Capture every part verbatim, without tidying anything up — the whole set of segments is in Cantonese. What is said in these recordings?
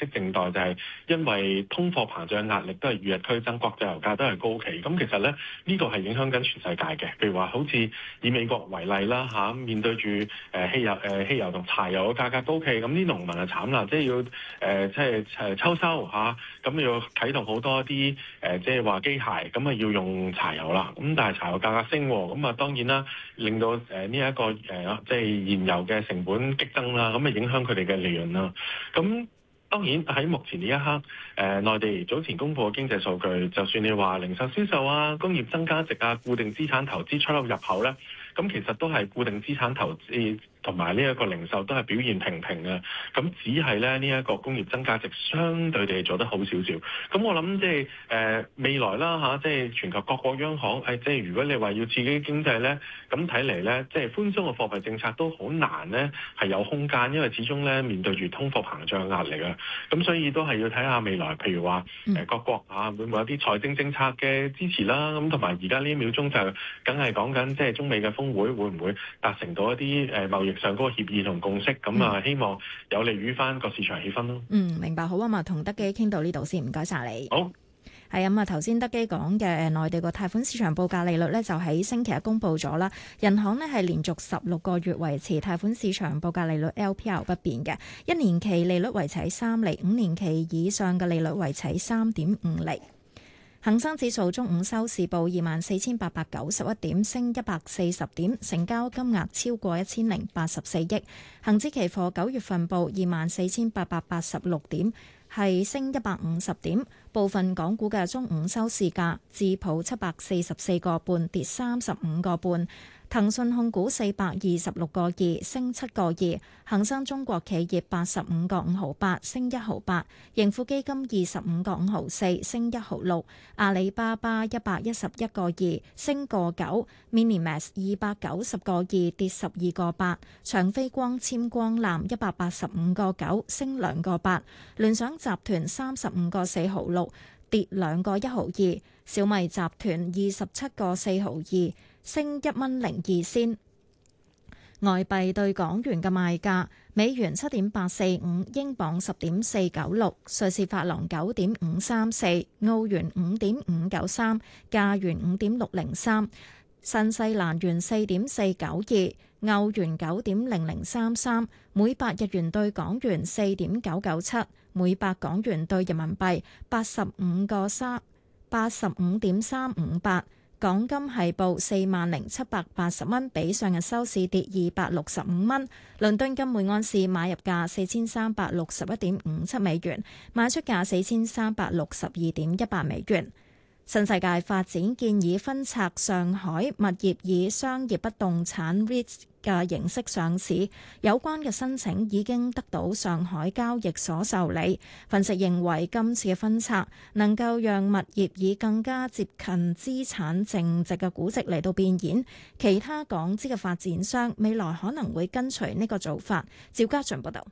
息靜待，就係因為通貨膨脹壓力都係與日俱增，國際油價都係高企。咁其實咧呢個係影響緊全世界嘅。譬如話好似以美國為例啦嚇、啊，面對住誒汽油誒汽油同柴油嘅價格高企，咁啲農民就慘啦，即係要誒、呃、即係誒秋收嚇，咁、啊、要啟動好多啲誒、呃、即係話機械，咁啊要用柴油啦。咁但係柴油價格升，咁啊當然啦，令到誒呢一個誒、呃、即係燃油嘅成本激增啦，咁啊影響佢哋嘅利潤啦。咁當然喺目前呢一刻，誒、呃、內地早前公布嘅經濟數據，就算你話零售銷售啊、工業增加值啊、固定資產投資出口入口咧，咁其實都係固定資產投資同埋呢一個零售都係表現平平嘅，咁只係咧呢一個工業增加值相對地做得好少少。咁我諗即係誒未來啦嚇，即係全球各國央行誒，即係如果你話要刺激經濟咧，咁睇嚟咧，即係寬鬆嘅貨幣政策都好難咧係有空間，因為始終咧面對住通貨膨脹壓力啊，咁所以都係要睇下未來，譬如話誒各國啊會唔會有啲財政政策嘅支持啦，咁同埋而家呢一秒鐘就梗係講緊即係中美嘅峰會會唔會達成到一啲誒貿易上嗰個協議同共識，咁啊希望有利於翻個市場氣氛咯。 嗯，明白。好啊嘛，同德基傾到呢度先，唔該晒你。 好。 係咁啊，頭先德基講嘅內地個貸款市場報價利率呢，就喺星期一公布咗啦。人行呢係連續十六個月維持貸款市場報價利率 L P R 不變嘅，一年期利率維持喺三厘，五年期以上嘅利率維持喺三點五厘。恒生指數中午收市報二萬四千八百九十一點，升一百四十點，成交金額超過一千零八十四億。恒指期貨九月份報二萬四千八百八十六點，係升一百五十點。部分港股嘅中午收市價，智普七百四十四個半，跌三十五個半。騰訊控股四百二十六個二，升七個二；恒生中國企業八十五個五毫八，升一毫八；盈富基金二十五個五毫四，升一毫六；阿里巴巴一百一十一個二，升個九；Minimax 二百九十個二，跌十二個八；長飛光纖光纜一百八十五個九，升兩個八；聯想集團三十五個四毫六，跌兩個一毫二；小米集團二十七個四毫二，升一蚊零二仙。外幣對港元嘅賣價：美元七點八四五，英鎊十點四九六，瑞士法郎九點五三四，澳元五點五九三，加元五點六零三，新西蘭元四點四九二，歐元九點零零三三，每百日元對港元四點九九七，每百港元對人民幣八十五個三八十五點三五八。港金係報四萬零七百八十蚊，比上日收市跌二百六十五蚊。倫敦金每盎司買入價四千三百六十一點五七美元，賣出價四千三百六十二點一八美元。新世界發展建議分拆上海物業以商業不動產 REIT 嘅形式上市，有關嘅申請已經得到上海交易所受理。分析認為今次嘅分拆能夠讓物業以更加接近資產淨值嘅估值嚟到變現，其他港資嘅發展商未來可能會跟隨呢個做法。趙家俊報道。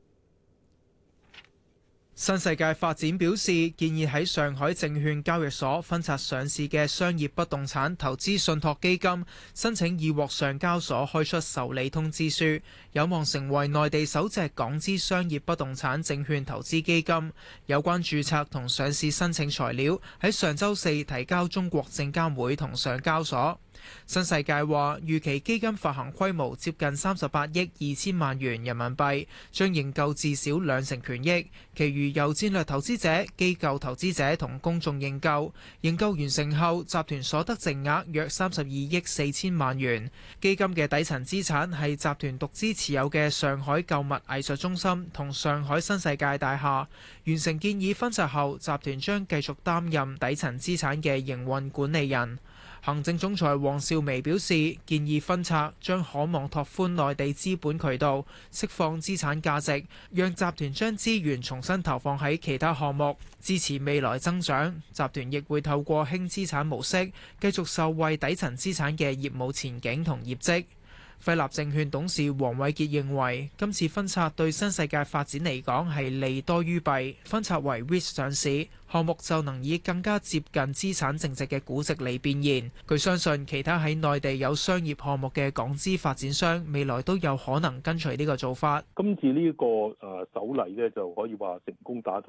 新世界發展表示，建議喺上海證券交易所分拆上市嘅商業不動產投資信託基金，申請已獲上交所開出受理通知書，有望成為內地首隻港資商業不動產證券投資基金。有關註冊同上市申請材料喺上週四提交中國證監會同上交所。新世界話預期基金發行規模接近三十八億二千萬元人民幣，將認購至少兩成權益，其餘由戰略投資者、機構投資者同公眾認購。認購完成後，集團所得淨額約三十二億四千萬元。基金嘅底層資產係集團獨資持有嘅上海購物藝術中心同上海新世界大廈。完成建議分拆後，集團將繼續擔任底層資產嘅營運管理人。行政總裁黃少薇表示，建議分拆將可望拓寬內地資本渠道，釋放資產價值，讓集團將資源重新投放喺其他項目，支持未來增長。集團亦會透過輕資產模式，繼續受惠底層資產嘅業務前景同業績。輝立證券董事黃偉傑認為，今次分拆對新世界發展嚟講係利多於弊。分拆為 REIT 上市項目，就能以更加接近資產淨值嘅估值嚟變現。佢相信其他喺內地有商業項目嘅港資發展商，未來都有可能跟隨呢個做法。 今次呢個誒首例咧，就可以話成功打通